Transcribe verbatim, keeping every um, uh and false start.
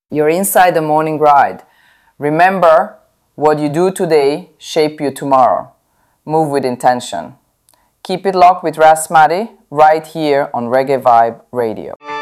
You're inside the morning ride. Remember, what you do today shape you tomorrow. Move with intention. Keep it locked with Ras Mahdi right here on Reggae Vibe Radio.